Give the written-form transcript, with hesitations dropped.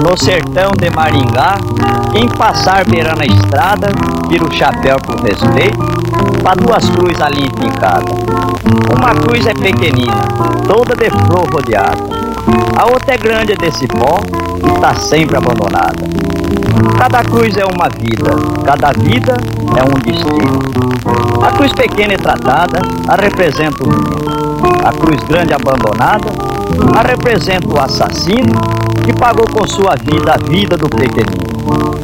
No sertão de Maringá, quem passar beirando a estrada, tira o chapéu por respeito, pra duas cruzes ali fincadas. Uma cruz é pequenina, toda de flor rodeada. A outra é grande, é de cipó e tá sempre abandonada. Cada cruz é uma vida, cada vida é um destino. A cruz pequena e tratada, a representa o menino. A cruz grande abandonada, a representa o assassino que pagou com sua vida a vida do pequenino.